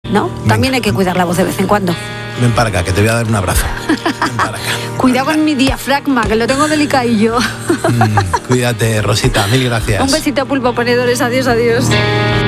¿no? Venga. También hay que cuidar la voz de vez en cuando. Ven para acá, que te voy a dar un abrazo. Ven para acá. Cuidado con mi diafragma, que lo tengo delicadillo. Cuídate, Rosita, mil gracias. Un besito, pulpo ponedores. Adiós, adiós.